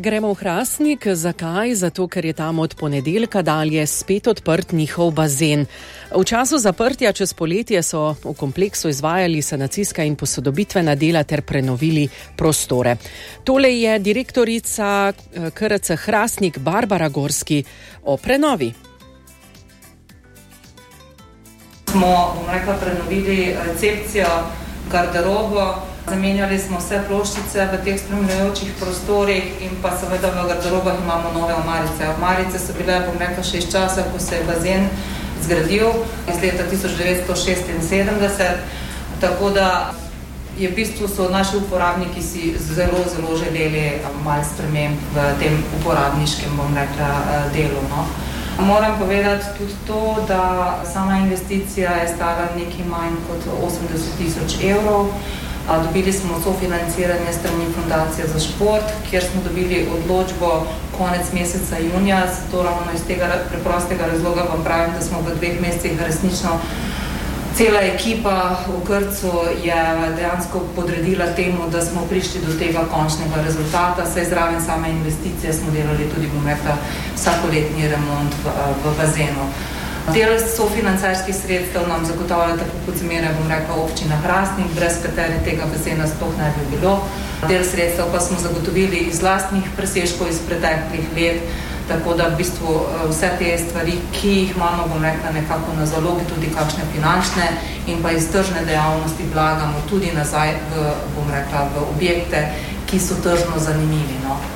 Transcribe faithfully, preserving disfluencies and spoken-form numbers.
Gremo v Hrastnik. Zakaj? Zato, ker je tam od ponedeljka dalje spet odprt njihov bazen. V času zaprtja čez poletje so v kompleksu izvajali sanacijska in posodobitvena dela ter prenovili prostore. Tole je direktorica K R C Hrastnik Barbara Gorski o prenovi. Smo, bom rekla, prenovili recepcijo, garderobo, zamenjali smo vse ploščice v teh spremljajočih prostorih in pa seveda v garderobah imamo nove omarice. Omarice so bile, bom rekla, še iz časa, ko se je bazen zgradil, iz leta tisoč devetsto šestinsedemdeset, tako da je v bistvu so naši uporabniki si zelo, zelo želeli malo sprememb v tem uporabniškem, bom rekla, delu, no. Moram povedati tudi to, da sama investicija je stala nekaj manj kot osemdeset tisoč evrov. Dobili smo sofinanciranje strani Fundacije za šport, kjer smo dobili odločbo konec meseca junija. Zato ravno iz tega preprostega razloga vam pravim, da smo v dveh mesecih resnično cela ekipa v Krcu je dejansko podredila temu, da smo prišli do tega končnega rezultata. Saj zraven same investicije smo delali tudi, bom rekla, vsakoletni remont v, v bazenu. Del sofinancerskih sredstev nam zagotavlja tako kot zmeraj, bom rekla, občina Hrastnik, brez katere tega bazena sploh ne bi bilo. Del sredstev pa smo zagotovili iz lastnih presežkov iz preteklih let, tako da v bistvu vse te stvari, ki jih imamo, bom rekla, nekako na zalogi, tudi kakšne finančne in pa iz tržne dejavnosti vlagamo tudi nazaj v, bom rekla, v objekte, ki so tržno zanimivi, no.